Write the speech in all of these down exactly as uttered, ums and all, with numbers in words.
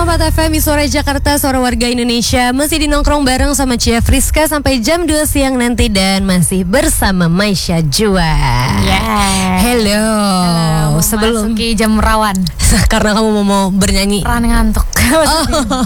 Rahmat F M, Suara Jakarta, suara warga Indonesia. Masih di nongkrong bareng sama Cia Friska sampai jam dua siang nanti. Dan masih bersama Maisha Juan. Yeah. Hello, Hello. Sebelum memasuki jam rawan. Karena kamu mau, mau bernyanyi. Ran ngantuk. Oh.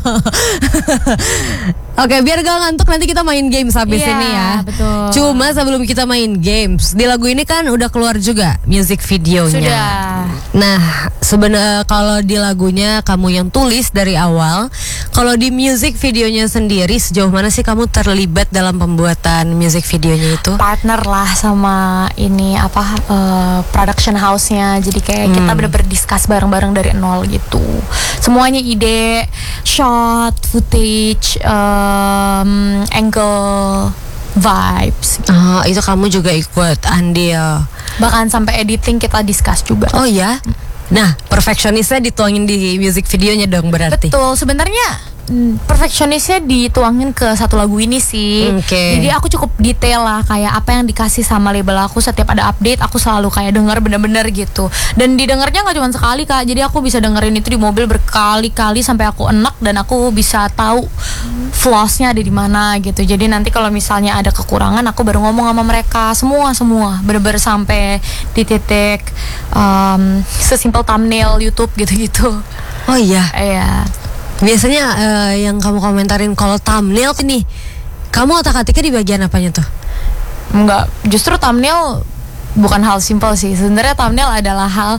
Oke, biar gak ngantuk nanti kita main games habis Iya, ini ya. betul. Cuma sebelum kita main games, di lagu ini kan udah keluar juga music videonya. Sudah. Nah, sebenarnya kalau di lagunya kamu yang tulis dari awal, kalau di music videonya sendiri sejauh mana sih kamu terlibat dalam pembuatan music videonya itu? Partner lah sama ini apa uh, production house-nya. Jadi kayak Hmm. kita bener-bener discuss bareng-bareng dari nol gitu. Semuanya ide, shot, footage, um, angle, vibes. Oh, itu kamu juga ikut andil. Bahkan sampai editing kita discuss juga. Oh ya? Nah, perfeksionisnya dituangin di music videonya dong berarti. Betul, sebenarnya mm, perfeksionisnya dituangin ke satu lagu ini sih. Oke. Jadi aku cukup detail lah, kayak apa yang dikasih sama label aku setiap ada update aku selalu kayak denger bener-bener gitu. Dan didengarnya nggak cuma sekali Kak, jadi aku bisa dengerin itu di mobil berkali-kali sampai aku enak dan aku bisa tahu flaws-nya ada di mana gitu. Jadi nanti kalau misalnya ada kekurangan aku baru ngomong sama mereka semua semua bener-bener sampai di titik um, sesimpel thumbnail YouTube gitu-gitu. Oh iya. Iya. Biasanya uh, yang kamu komentarin kalau thumbnail nih, kamu otak-atiknya di bagian apanya tuh? Enggak, justru thumbnail bukan hal simpel sih. Sebenarnya thumbnail adalah hal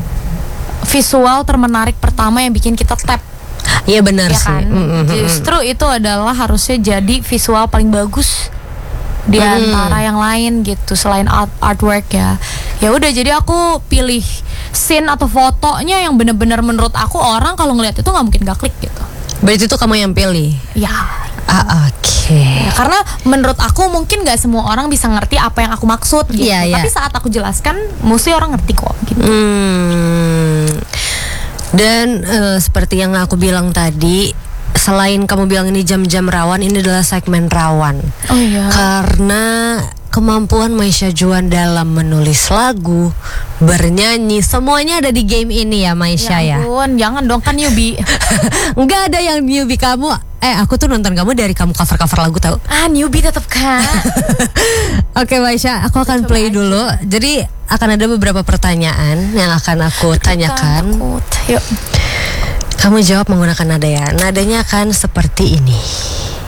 visual termenarik pertama yang bikin kita tap. Iya benar Ya sih. kan? Mm-mm. Justru itu adalah harusnya jadi visual paling bagus di Mm. antara yang lain gitu selain art artwork ya. Ya udah, jadi aku pilih scene atau fotonya yang bener-bener menurut aku orang kalau ngeliat itu nggak mungkin gak klik gitu. Berarti itu kamu yang pilih. Ya. Ah, oke. Ya, karena menurut aku mungkin gak semua orang bisa ngerti apa yang aku maksud gitu. Iya, iya. Tapi saat aku jelaskan, mesti orang ngerti kok gitu. Hmm. Dan eh, seperti yang aku bilang tadi, selain kamu bilang ini jam-jam rawan, ini adalah segmen rawan. Oh iya. Karena kemampuan Maisha Juan dalam menulis lagu, bernyanyi, semuanya ada di game ini ya Maisha ya. Ya ampun, jangan dong, kan newbie. Enggak ada yang newbie kamu. Eh, aku tuh nonton kamu dari kamu cover-cover lagu tahu. Ah, newbie tetap Kak. Oke Maisha, aku akan Coba play aja. dulu. Jadi akan ada beberapa pertanyaan yang akan aku tanyakan. Takut. Yuk. Kamu jawab menggunakan nada ya. Nadanya akan seperti ini.